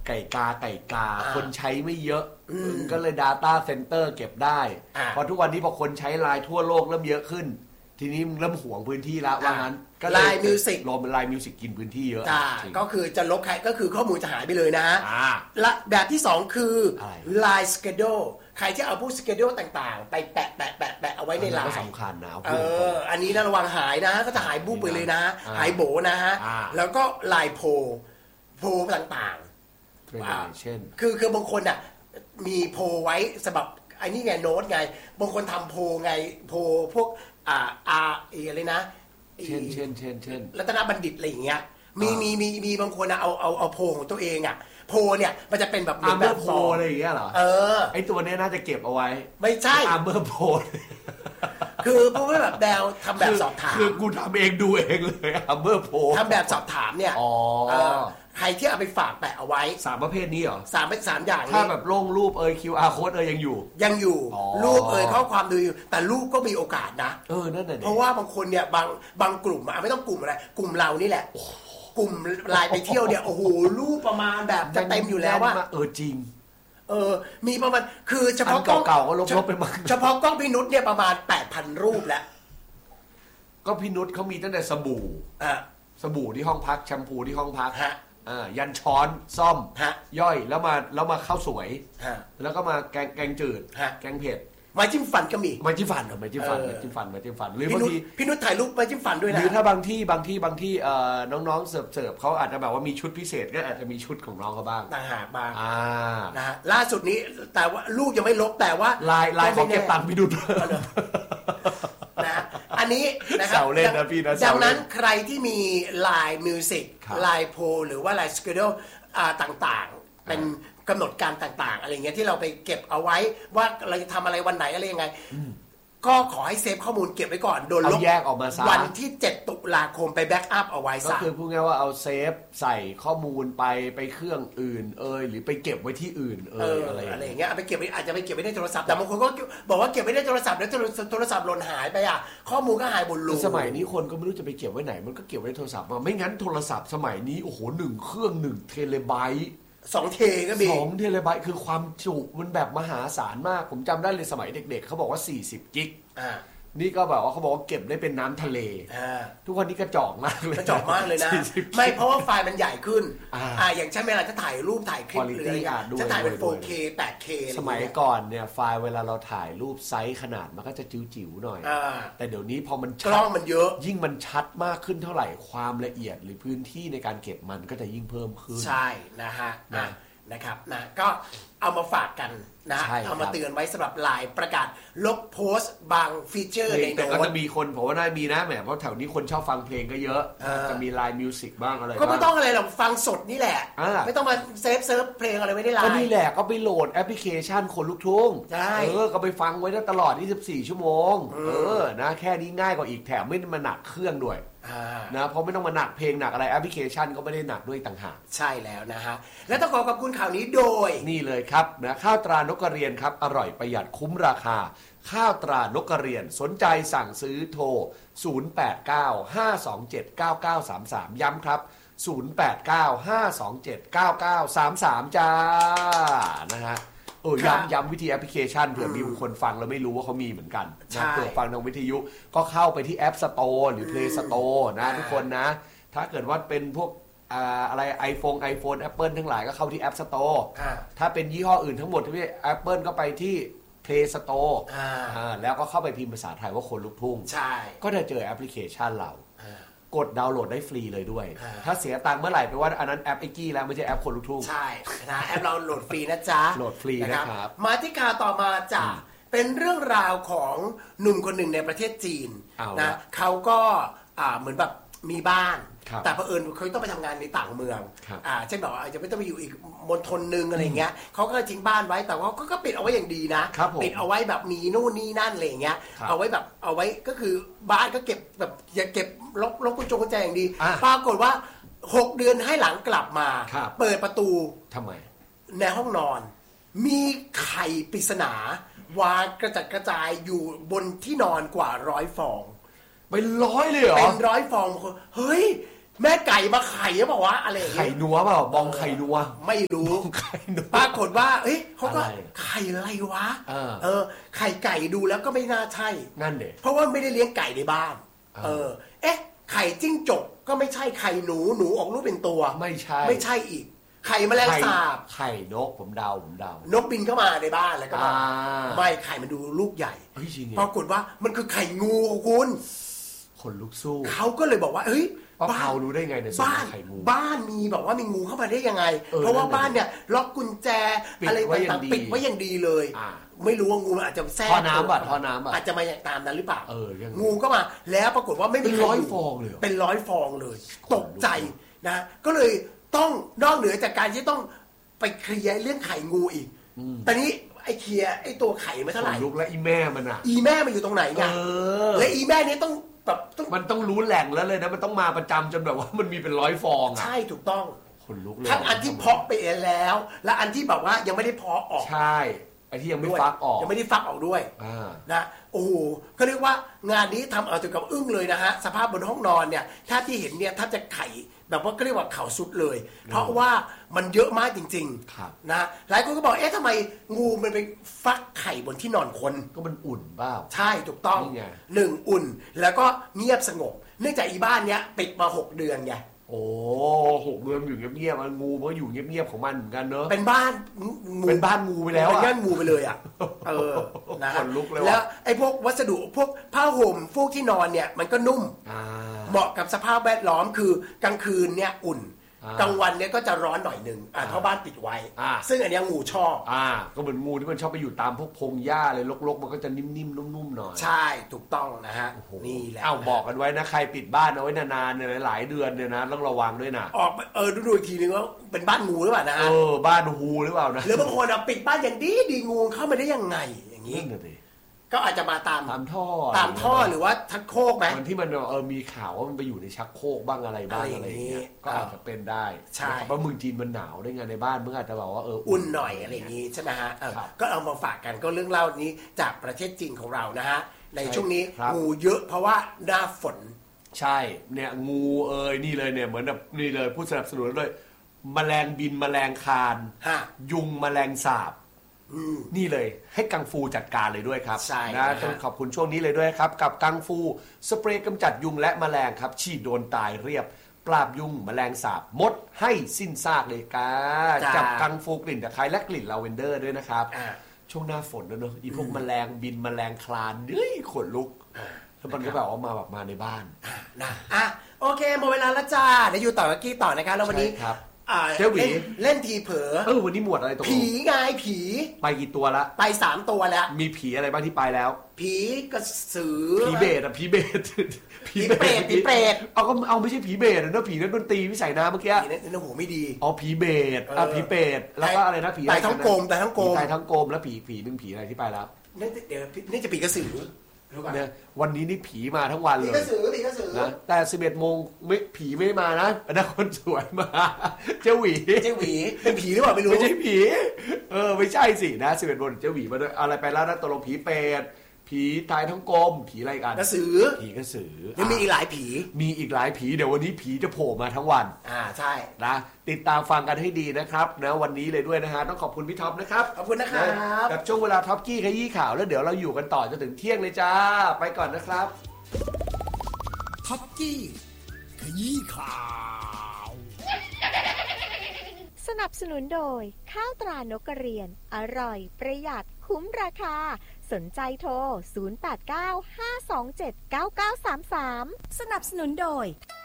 ไก่กาคนใช้ไม่เยอะก็เลย Data Center เก็บได้พอทุกวันนี้พอคนใช้ไลน์ทั่วโลกเริ่มเยอะขึ้นทีนี้เริ่มห่วงพื้นที่แล้วว่างั้นก็ไลน์มิวสิกไลน์มิวสิกกินพื้นที่เยอะก็คือจะลบใครก็คือข้อมูลจะหายไปเลยนะและแบบที่2คือ Line Schedule ใครที่เอาพวก Schedule ต่างๆไปแปะเอาไว้ในไลน์ก็สำคัญนะอันนี้นะระวังหายนะก็จะหายบู๊ไปเลยนะหายโบนะฮะแล้วก็ Lineโพลต่างๆเช่นคือบางคนอ่ะมีโพลไว้สำหรับไอ้นี่ไงโน้ตไงบางคนทำโพลไงโพลพวกอะไรนะเช่นรัตนบัณฑิตอะไรอย่างเงี้ยมีบางคนเอาโพลของตัวเองอ่ะโพลเนี่ยมันจะเป็นแบบแบบโพลอะไรอย่างเงี้ยเหรอไอ้ตัวนี้น่าจะเก็บเอาไว้ไม่ใช่เบอร์โพลคือเพราะว่าแบบแดวทำแบบสอบถามคือกูทำเองดูเองเลยเบอร์โพลทำแบบสอบถามเนี่ยใครที่เอาไปฝากแปะเอาไว้ 3ประเภทนี้เหรอ 3อย่างถ้าแบบลงรูปQR code ยังอยู่รูปข้อความดูอยู่แต่รูปก็มีโอกาสนะนั่นแหละเพราะว่าบางคนเนี่ยบางกลุ่มไม่ต้องกลุ่มอะไรกลุ่มเรานี่แหละกลุ่มไลน์ไปเที่ยวเนี่ยโอ้โหรูปประมาณแบบจะเต็มอยู่แล้วว่าจริงมีประมาณคือเฉพาะกล้องเก่าๆก็ลบไปหมดเฉพาะกล้องพี่นุชเนี่ยประมาณ 8,000 รูปแล้วก็พี่นุชเขามีตั้งแต่สบู่ที่ห้องพักแชมพูที่ห้องพักยันช้อนซ่อมย่อยแล้วมาข้าวสวยแล้วก็มาแกงจืดแกงเผ็ดไม้จิ้มฟันก็มีไม้จิ้มฟันหรือบางทีพี่นุชถ่ายรูปไม้จิ้มฟันด้วยนะหรือถ้าบางที่น้องๆเสิร์ฟเขาอาจจะแบบว่ามีชุดพิเศษก็อาจจะมีชุดของน้องเขาบ้างต่างหากบ้างนะฮะล่าสุดนี้แต่ว่าลูกยังไม่ลบแต่ว่าลายของเก็บตังค์พี่นุชนะอันนี้นะครับดังนั้นใครที่มี Line Music Line Pro หรือว่า Line Schedule ต่างๆเป็นกำหนดการต่างๆอะไรเงี้ยที่เราไปเก็บเอาไว้ว่าเราจะทำอะไรวันไหนอะไรยังไงก็ขอให้เซฟข้อมูลเก็บไว้ก่อนโดนลบแยกออกมาซะวันที่7 ตุลาคมไปแบ็กอัพเอาไว้ซะก็คือพูดง่ายว่าเอาเซฟใส่ข้อมูลไปเครื่องอื่นหรือไปเก็บไว้ที่อื่นอะไรอย่างเงี้ยเอาไปเก็บไว้อาจจะไปเก็บไว้ในโทรศัพท์แต่บางคนก็บอกว่าเก็บไว้ในโทรศัพท์แล้วโทรศัพท์หล่นหายไปข้อมูลก็หายหมดเลยสมัยนี้คนก็ไม่รู้จะไปเก็บไว้ไหนมันก็เก็บไว้ในโทรศัพท์ไม่งั้นโทรศัพท์สมัยนี้โอ้โห1เครื่อง1เทเลไบต์ 2 เทก็มี 2 เทเลไบต์คือความจุมันแบบมหาศาลมากผมจำได้เลยสมัยเด็กๆเขาบอกว่า40 กิกนี่ก็แบบว่าเขาบอกว่าเก็บได้เป็นน้ำทะเลทุกวันนี้กระจอกมากเลยกระจอกมากเลยนะไม่เพราะว่าไฟล์มันใหญ่ขึ้นอย่างเช่นเวลาจะถ่ายรูปถ่ายคลิปหรืออะไรจะถ่ายเป็น 4K 8K สมัยก่อนเนี่ยไฟล์เวลาเราถ่ายรูปไซส์ขนาดมันก็จะจิ๋วๆหน่อยแต่เดี๋ยวนี้พอมันกล้องมันเยอะยิ่งมันชัดมากขึ้นเท่าไหร่ความละเอียดหรือพื้นที่ในการเก็บมันก็จะยิ่งเพิ่มขึ้นใช่นะฮะนะครับนะก็เอามาฝากกันนะเอามาเตือนไว้สำหรับไลน์ประกาศลบโพสต์บางฟีเจอร์ในโน้ตแต่ก็จะมีคนผมว่าน่ามีนะแหมเพราะแถวนี้คนชอบฟังเพลงก็เยอะจะมีไลน์มิวสิกบ้างอะไรก็ไม่ต้องอะไรหรอกฟังสดนี่แหละไม่ต้องมาเซิร์ฟเพลงอะไรไม่ได้ไลน์ก็นี่แหละก็ไปโหลดแอปพลิเคชันคนลุกทุ่งก็ไปฟังไว้ได้ตลอด24 ชั่วโมงนะแค่นี้ง่ายกว่าอีกแถมไม่มาหนักเครื่องด้วยนะเพราะไม่ต้องมาหนักเพลงหนักอะไรแอปพลิเคชันก็ไม่ได้หนักด้วยต่างหากใช่แล้วนะฮะและต้องขอขอบคุณข่าวนี้โดยนี่เลยครับนะข้าวตรานกกระเรียนครับอร่อยประหยัดคุ้มราคาข้าวตรานกกระเรียนสนใจสั่งซื้อโทร0895279933ย้ำครับ0895279933จ้านะฮะย้ำวิธีแอปพลิเคชันเผื่อมีบางคนฟังแล้วไม่รู้ว่าเขามีเหมือนกันนะเผื่อฟังทางวิทยุก็เข้าไปที่ App Store หรือ Play Store นะทุกคนนะถ้าเกิดว่าเป็นพวกอะไร iPhone Apple ทั้งหลายก็เข้าที่ App Store ถ้าเป็นยี่ห้ออื่นทั้งหมดที่ Apple ก็ไปที่ Play Store แล้วก็เข้าไปพิมพ์ภาษาไทยว่าคนลุกทุ่งก็จะเจอแอปพลิเคชันเรากดดาวน์โหลดได้ฟรีเลยด้วยถ้าเสียตังค์เมื่อไหร่แปลว่าอันนั้นแอปไอกี้แล้วไม่ใช่แอปคนลุกทุ่งใช่นะแอปเราโหลดฟรีนะจ๊ะโหลดฟรีนะครับมาที่ข่าวต่อมาจ้ะเป็นเรื่องราวของหนุ่มคนหนึ่งในประเทศจีนนะเขาก็เหมือนแบบมีบ้านแต่เผอิญเขาต้องไปทำงานในต่างเมืองเช่นแบบว่าอาจจะไม่ต้องไปอยู่อีกมณฑลนึงอะไรเงี้ยเขาก็ทิ้งบ้านไว้แต่ว่าก็ปิดเอาไว้อย่างดีนะปิดเอาไว้แบบมีนู่นนี่นั่นอะไรเงี้ยเอาไว้แบบเอาไว้ก็คือบ้านก็เก็บแบบอย่าเก็บล็อกกุญแจอย่างดีปรากฏว่า6 เดือนให้หลังกลับมาเปิดประตูทำไมในห้องนอนมีไข่ปริศนาวางกระจัดกระจายอยู่บนที่นอนกว่า100 ฟองเป็น100เลยเหรอเป็น100 ฟองเฮ้ยแม่ไก่มาไข่หรือเปล่าวะอะไรอย่างเงี้ยไข่นัวเปล่าบองไข่นัวไม่รู้ปรากฏว่าเอ้ยเขาก็ไข่อะไรวะไข่ไก่ดูแล้วก็ไม่น่าใช่นั่นเด็เพราะว่าไม่ได้เลี้ยงไก่ในบ้านเอ๊ะไข่จิ้งจกก็ไม่ใช่ไข่หนูออกลูกเป็นตัวไม่ใช่อีกไข่แมลงสาบไข่นกผมเดานกบินเข้ามาในบ้านแล้วก็ไม่ไข่มันดูลูกใหญ่ปรากฏว่ามันคือไข่งูคุณคนลุกสู้เขาก็เลยบอกว่าเฮ้ยบ้านรู้ได้ไงในส่วนไข่งูบ้านมีบอกว่ามีงูเข้ามาได้ยังไงเพราะว่าบ้านเนี่ยล็อกกุญแจอะไรต่างๆปิดไว้อย่างดีเลยไม่รู้ว่างูมันอาจจะแทรกท่อน้ำอาจจะมาตามนั้นหรือเปล่างูก็มาแล้วปรากฏว่าไม่มีร้อยฟองเลยเป็น100 ฟองเลยตกใจนะก็เลยต้องนอกเหนือจากการที่ต้องไปเคลียร์เรื่องไข่งูอีกตอนนี้ไอ้เคลียร์ไอ้ตัวไข่ไม่เท่าไหร่ลุกแล้วอีแม่มันอ่ะอีแม่มันอยู่ตรงไหนไงและอีแม่นี้ต้องแบบมันต้องรู้แหล่งแล้วเลยนะมันต้องมาประจำจนแบบว่ามันมีเป็น100 ฟองอ่ะใช่ถูกต้องคนลุกเลยทั้งอันที่เพาะไปแล้วและอันที่แบบว่ายังไม่ได้เพาะออกใช่ไอ้ที่ยังไม่ฟักออกยังไม่ได้ฟักออกด้วยนะโอ้โหก็เรียกว่างานนี้ทำเอาถึงกับอึ้งเลยนะฮะสภาพบนห้องนอนเนี่ยถ้าที่เห็นเนี่ยถ้าจะไข่แบบว่าก็เรียกว่าเข่าสุดเลยเพราะว่ามันเยอะมากจริงๆนะหลายคนก็บอกเอ๊ะทำไมงูมันไปฟักไข่บนที่นอนคนก็มันอุ่นเปล่าใช่ถูกต้อง1อุ่นแล้วก็เงียบสงบเนื่องจากอีบ้านเนี้ยปิดมา6 เดือนไงโอ้6 เดือนอยู่เงียบๆมันงูมันก็อยู่เงียบๆของมันเหมือนกันเนอะเป็นบ้านงูไปแล้วเป็นบ้านงูไปเลยอ่ะนะแล้วไอ้พวกวัสดุพวกผ้าห่มฟูกที่นอนเนี่ยมันก็นุ่มเหมาะกับสภาพแวดล้อมคือกลางคืนเนี่ยอุ่นกลางวันเนี่ยก็จะร้อนหน่อยนึงเพราะบ้านปิดไว้ซึ่งอันนี้งูชอบก็เหมือนงูที่มันชอบไปอยู่ตามพวกพงหญ้าเลยรกๆมันก็จะนิ่มๆนุ่มๆหน่อยใช่ถูกต้องนะฮะนี่แหละบอกกันไว้นะใครปิดบ้านเอาไว้นานๆเนี่ยหลายเดือนเนี่ยนะต้องระวังด้วยนะออกดูอีกทีนึงว่าเป็นบ้านงูหรือเปล่านะบ้านงูหรือเปล่านะหรือบางคนปิดบ้านอย่างดีงูเข้ามาได้ยังไงอย่างนี้ก็อาจจะมาตามท่อหรือว่าชักโครกไหมมันที่มันมีข่าวว่ามันไปอยู่ในชักโครกบ้างอะไรบ้างอะไรอย่างเงี้ยก็อาจจะเป็นได้ใช่เพราะเมืองจีนมันหนาวได้ไงในบ้านเมื่ออาจจะบอกว่าอุ่นหน่อยอะไรอย่างงี้ใช่ไหมฮะก็เอามาฝากกันก็เรื่องเล่านี้จากประเทศจีนของเรานะฮะในช่วงนี้งูเยอะเพราะว่าหน้าฝนใช่เนี่ยงูนี่เลยเนี่ยเหมือนแบบนี่เลยผู้สนับสนุนเลยแมลงบินแมลงคานยุงแมลงสาบนี่เลยให้กังฟูจัดการเลยด้วยครับนะต้องขอบคุณช่วงนี้เลยด้วยครับกับกังฟูสเปรย์กำจัดยุงและแมลงครับฉีดโดนตายเรียบปราบยุงแมลงสาบมดให้สิ้นซากเลยครับจับกังฟูกลิ่นตะไคร้และกลิ่นลาเวนเดอร์ด้วยนะครับช่วงหน้าฝนแล้วเนอะอีพวกแมลงบินแมลงคลานขนลุกแล้วมันก็แบบว่ามาในบ้านนะโอเคหมดเวลาแล้วจ้าเดี๋ยวอยู่ต่อกับกี้ต่อนะครับแล้ววันนี้เจ้าหวีเล่นทีเผลอวันนี้หมวดอะไรตัวผีไงผีไปกี่ตัวละไป3 ตัวแล้วมีผีอะไรบ้างที่ไปแล้วผีกระสือผีเบสผีเปรตเอาไม่ใช่ผีเบสนะผีนั่นดนตรีวิสัยน้ำเมื่อกี้ผีนั่นหูไม่ดีผีเบสผีเปรตแล้วก็อะไรนะผีตายทั้งกลมตายทั้งกลมแล้วผีนึงผีอะไรที่ไปแล้วเดี๋ยวนี่จะผีกระสือเนี่ยวันนี้นี่ผีมาทั้งวันเลยผีกระสือนะแต่ 11 โมงไม่ผีไม่มานะคนสวยมาเจ้าหวีเป็นผีหรือเปล่าไม่รู้ไม่ใช่ผีไม่ใช่สินะ11 โมงเจ้าหวีมาด้วยอะไรไปแล้วนะตกลงผีเป็ดผีตายทั้งกลมผีอะไรกันกระสือผีกระสือยังมีอีกหลายผีเดี๋ยววันนี้ผีจะโผล่มาทั้งวันใช่นะติดตามฟังกันให้ดีนะครับนะวันนี้เลยด้วยนะฮะต้องขอบคุณพี่ท็อปนะครับขอบคุณนะครับกับช่วงเวลาท็อปกี้ขยี้ข่าวแล้วเดี๋ยวเราอยู่กันต่อจนถึงเที่ยงเลยจ้าไปก่อนนะครับท็อปกี้ขยี้ข่าวสนับสนุนโดยข้าวตรานกกระเรียนอร่อยประหยัดคุ้มราคาสนใจโทร 0895279933 สนับสนุนโดย